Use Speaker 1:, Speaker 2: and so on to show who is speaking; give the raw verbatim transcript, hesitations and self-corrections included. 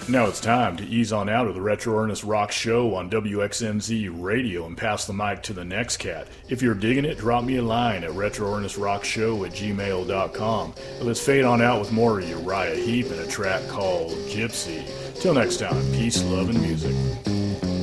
Speaker 1: Now it's time to ease on out of the Retro Ernest Rock Show on W X N Z Radio and pass the mic to the next cat. If you're digging it, drop me a line at retro ernest rock show at gmail dot com. Let's fade on out with more of Uriah Heep and a track called Gypsy. Till next time, peace, love, and music.